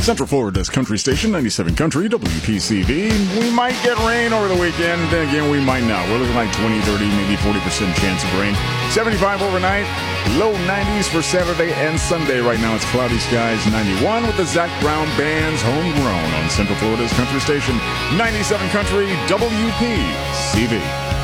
Central Florida's country station, 97 Country, WPCV. We might get rain over the weekend. Then again, we might not. We're looking like 20, 30, maybe 40% chance of rain. 75 overnight. Low 90s for Saturday and Sunday. Right now it's cloudy skies, 91 with the Zac Brown Band's Homegrown on Central Florida's country station, 97 Country, WPCV.